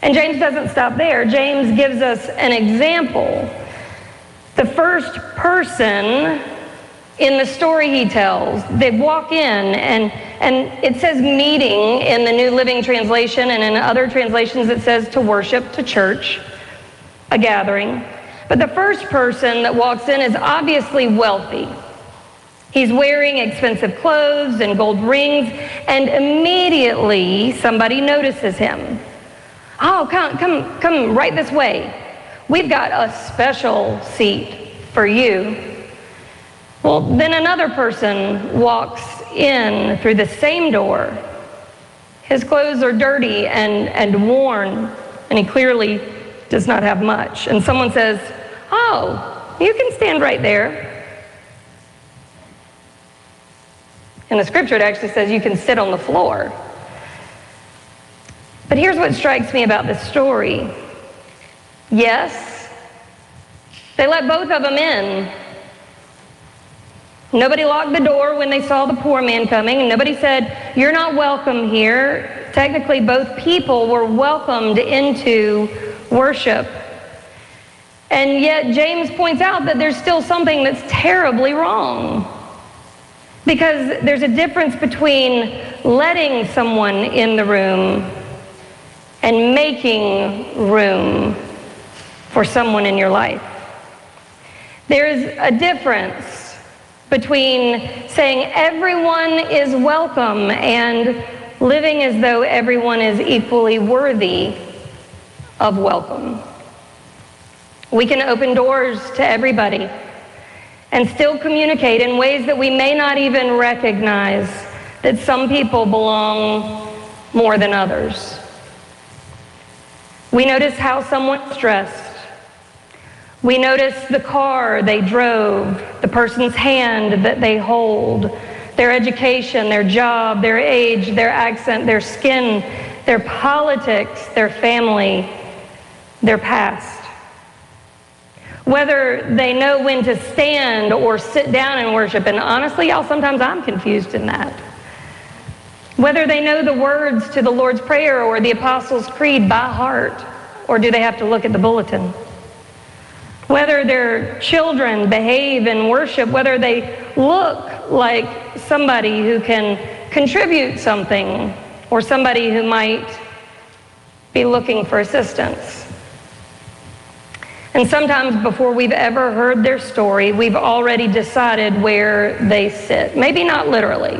And James doesn't stop there. James gives us an example. The first person in the story he tells, they walk in, and it says meeting in the New Living Translation, and in other translations it says to worship, to church, a gathering. But the first person that walks in is obviously wealthy. He's wearing expensive clothes and gold rings, and immediately somebody notices him. Oh, come right this way. We've got a special seat for you. Well, then another person walks in through the same door. His clothes are dirty and worn, and he clearly does not have much. And someone says, oh, you can stand right there. In the scripture, it actually says you can sit on the floor. But here's what strikes me about this story. Yes, they let both of them in. Nobody locked the door when they saw the poor man coming, and nobody said, you're not welcome here. Technically, both people were welcomed into worship. And yet, James points out that there's still something that's terribly wrong. Because there's a difference between letting someone in the room and making room for someone in your life. There's a difference between saying everyone is welcome and living as though everyone is equally worthy of welcome. We can open doors to everybody and still communicate in ways that we may not even recognize that some people belong more than others. We notice how someone's dressed. We notice the car they drove, the person's hand that they hold, their education, their job, their age, their accent, their skin, their politics, their family, their past. Whether they know when to stand or sit down and worship, and honestly, y'all, sometimes I'm confused in that. Whether they know the words to the Lord's Prayer or the Apostles' Creed by heart, or do they have to look at the bulletin? Whether their children behave in worship, whether they look like somebody who can contribute something or somebody who might be looking for assistance. And sometimes before we've ever heard their story, we've already decided where they sit. Maybe not literally.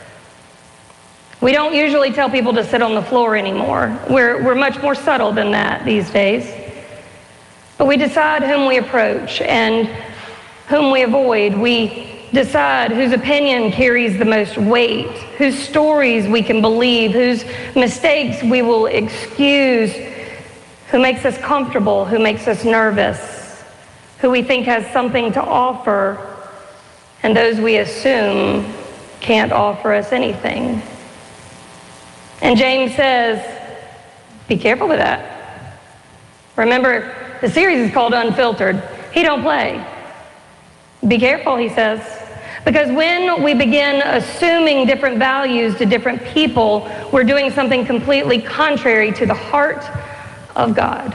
We don't usually tell people to sit on the floor anymore. We're much more subtle than that these days. But we decide whom we approach and whom we avoid. We decide whose opinion carries the most weight, whose stories we can believe, whose mistakes we will excuse, who makes us comfortable, who makes us nervous, who we think has something to offer, and those we assume can't offer us anything. And James says, be careful with that. Remember, the series is called Unfiltered. He don't play. Be careful, he says. Because when we begin assuming different values to different people, we're doing something completely contrary to the heart of God.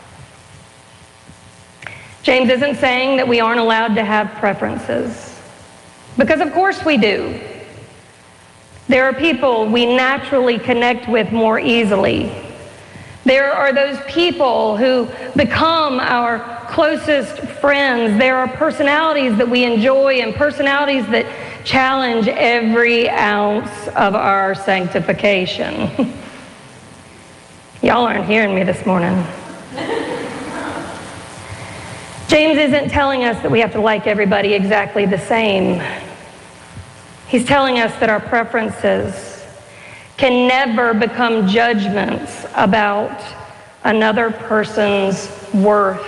James isn't saying that we aren't allowed to have preferences. Because of course we do. There are people we naturally connect with more easily. There are those people who become our closest friends. There are personalities that we enjoy and personalities that challenge every ounce of our sanctification. Y'all aren't hearing me this morning. James isn't telling us that we have to like everybody exactly the same. He's telling us that our preferences can never become judgments about another person's worth.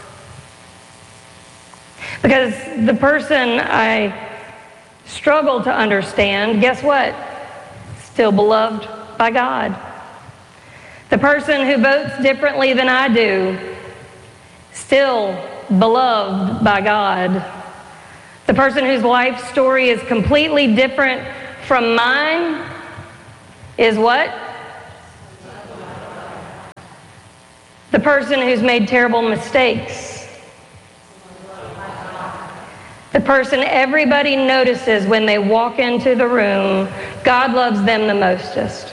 Because the person I struggle to understand, guess what? Still beloved by God. The person who votes differently than I do, still beloved by God. The person whose life story is completely different from mine is what? The person who's made terrible mistakes. The person everybody notices when they walk into the room, God loves them the mostest.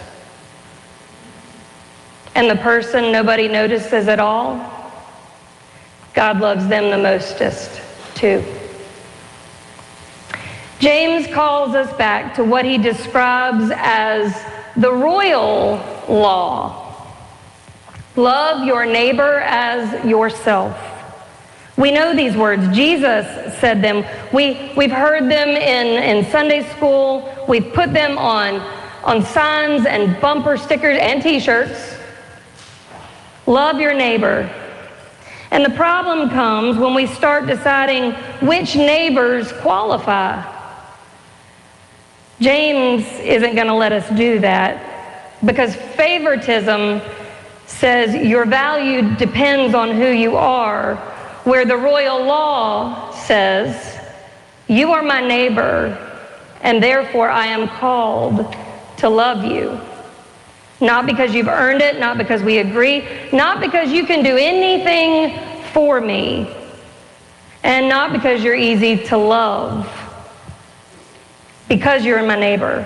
And the person nobody notices at all, God loves them the mostest too. James calls us back to what he describes as the royal law. Love your neighbor as yourself. We know these words. Jesus said them. We've heard them in Sunday school. We've put them on signs and bumper stickers and t-shirts. Love your neighbor. And the problem comes when we start deciding which neighbors qualify. James isn't going to let us do that because favoritism says your value depends on who you are, where the royal law says, you are my neighbor, and therefore I am called to love you. Not because you've earned it, not because we agree, not because you can do anything for me, and not because you're easy to love, because you're my neighbor.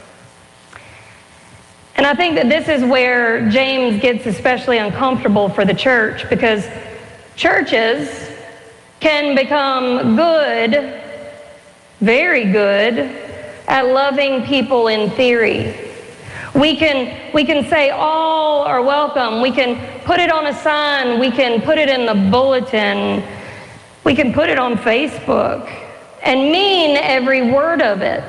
And I think that this is where James gets especially uncomfortable for the church, because churches can become good, very good, at loving people in theory. We can say all are welcome. We can put it on a sign. We can put it in the bulletin. We can put it on Facebook and mean every word of it.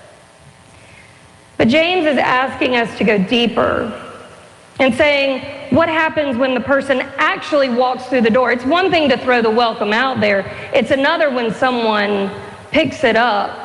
But James is asking us to go deeper and saying, what happens when the person actually walks through the door? It's one thing to throw the welcome out there. It's another when someone picks it up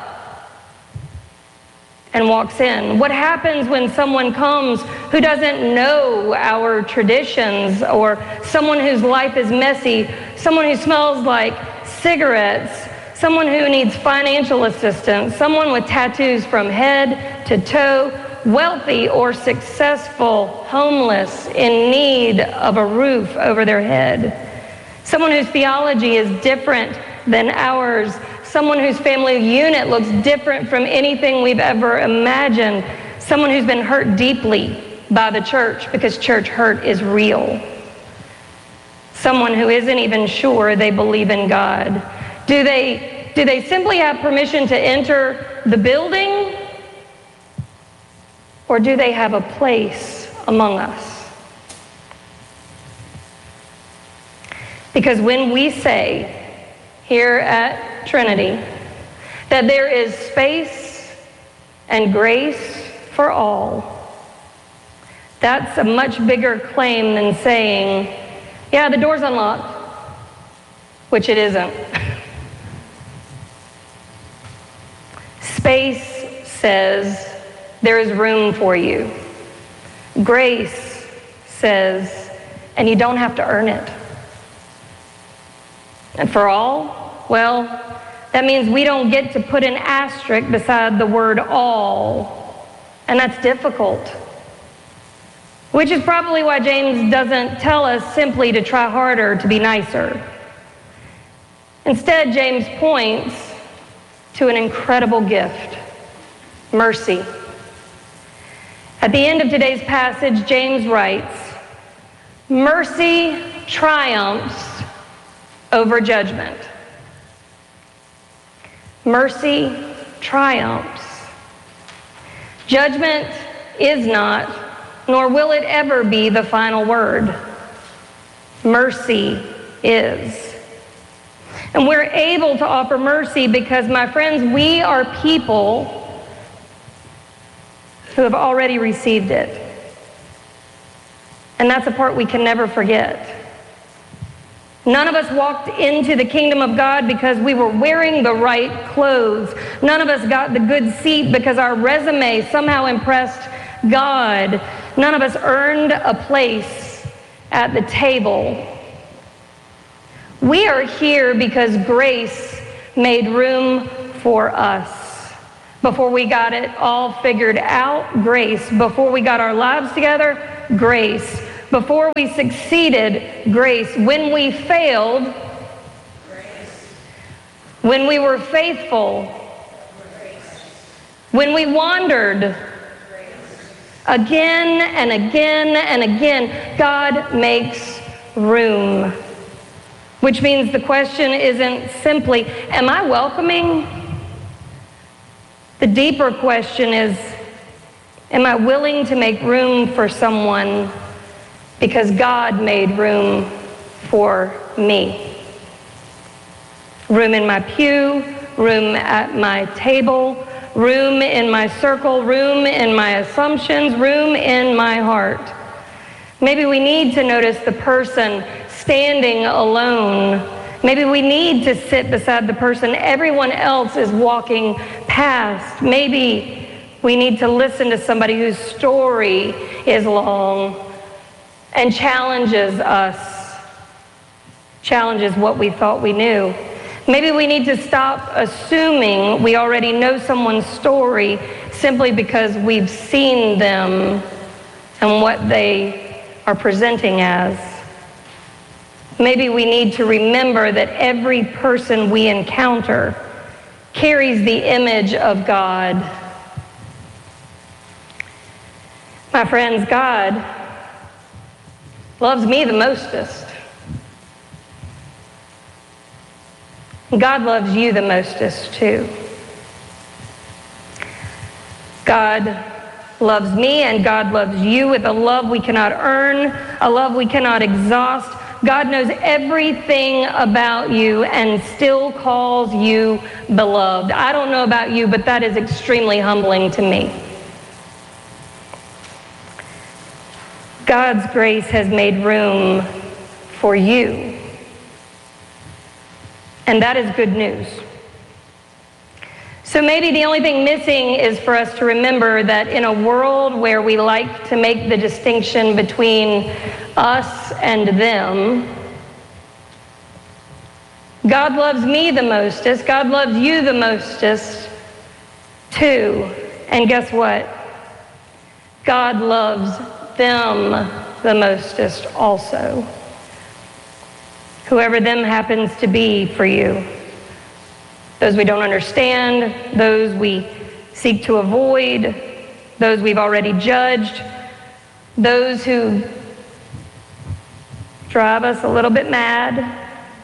and walks in. What happens when someone comes who doesn't know our traditions, or someone whose life is messy, someone who smells like cigarettes, someone who needs financial assistance, someone with tattoos from head to toe, wealthy or successful, homeless, in need of a roof over their head, someone whose theology is different than ours, someone whose family unit looks different from anything we've ever imagined, someone who's been hurt deeply by the church because church hurt is real, someone who isn't even sure they believe in God. Do they simply have permission to enter the building, or do they have a place among us? Because when we say here at Trinity that there is space and grace for all, that's a much bigger claim than saying, yeah, the door's unlocked, which it isn't. Space says there is room for you. Grace says, and you don't have to earn it. And for all, well, that means we don't get to put an asterisk beside the word all, and that's difficult. Which is probably why James doesn't tell us simply to try harder to be nicer. Instead, James points to an incredible gift, mercy. At the end of today's passage, James writes, mercy triumphs over judgment. Mercy triumphs. Judgment is not, nor will it ever be, the final word. Mercy is. And we're able to offer mercy because, my friends, we are people who have already received it. And that's a part we can never forget. None of us walked into the kingdom of God because we were wearing the right clothes. None of us got the good seat because our resume somehow impressed God. None of us earned a place at the table. We are here because grace made room for us. Before we got it all figured out, grace. Before we got our lives together, grace. Before we succeeded, grace. When we failed, Grace. when we were faithful, Grace. when we wandered, again and again and again, God makes room. Which means the question isn't simply, am I welcoming? The deeper question is, am I willing to make room for someone because God made room for me? Room in my pew, room at my table, room in my circle, room in my assumptions, room in my heart. Maybe we need to notice the person standing alone. Maybe we need to sit beside the person everyone else is walking past. Maybe we need to listen to somebody whose story is long and challenges us, challenges what we thought we knew. Maybe we need to stop assuming we already know someone's story simply because we've seen them and what they are presenting as. Maybe we need to remember that every person we encounter carries the image of God. My friends, God loves me the mostest. God loves you the mostest too. God loves me and God loves you with a love we cannot earn, a love we cannot exhaust. God knows everything about you and still calls you beloved. I don't know about you, but that is extremely humbling to me. God's grace has made room for you. And that is good news. So maybe the only thing missing is for us to remember that in a world where we like to make the distinction between us and them, God loves me the mostest, God loves you the mostest too. And guess what? God loves them the mostest also. Whoever them happens to be for you. Those we don't understand, those we seek to avoid, those we've already judged, those who drive us a little bit mad,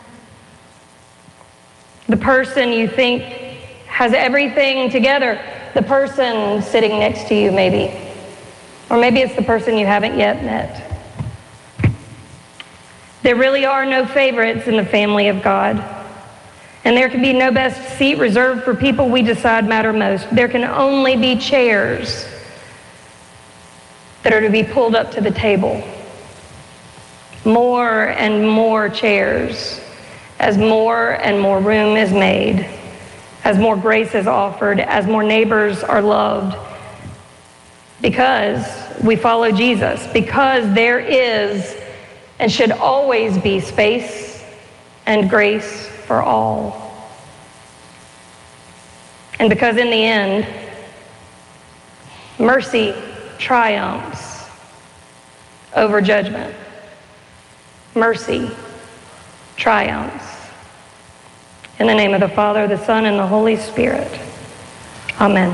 the person you think has everything together, the person sitting next to you maybe, or maybe it's the person you haven't yet met. There really are no favorites in the family of God. And there can be no best seat reserved for people we decide matter most. There can only be chairs that are to be pulled up to the table. More and more chairs as more and more room is made, as more grace is offered, as more neighbors are loved. Because we follow Jesus, because there is and should always be space and grace for all. And because in the end, mercy triumphs over judgment. Mercy triumphs. In the name of the Father, the Son, and the Holy Spirit. Amen.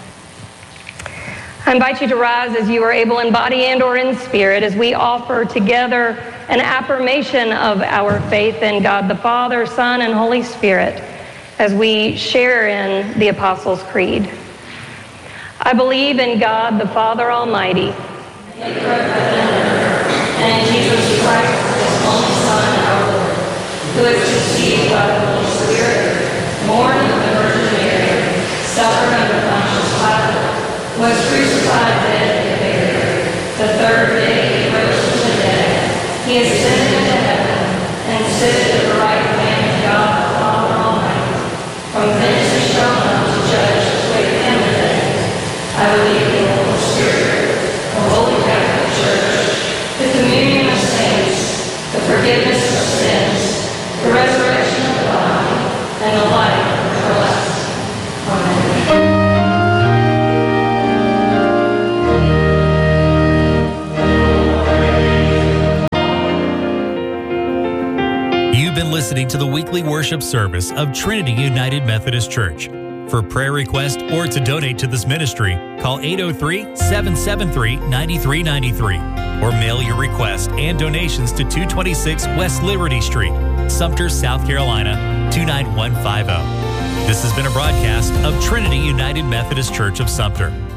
I invite you to rise as you are able in body and or in spirit as we offer together an affirmation of our faith in God the Father, Son, and Holy Spirit as we share in the Apostles' Creed. I believe in God the Father Almighty, and in Jesus Christ, His only Son, our Lord, who is conceived by the Holy Spirit, born of the Virgin Mary, suffered under Pontius Pilate, was crucified, dead, and buried. The third day he rose from the dead. He ascended into heaven and sitteth at the right hand of God the Father Almighty. From thence he shall come to judge the quick and the dead. I believe in the Holy Spirit, the Holy Catholic Church, the communion of saints, the forgiveness of sins, the resurrection of the body, been listening to the weekly worship service of Trinity United Methodist Church. For prayer requests or to donate to this ministry, call 803-773-9393 or mail your request and donations to 226 West Liberty Street, Sumter, South Carolina, 29150. This has been a broadcast of Trinity United Methodist Church of Sumter.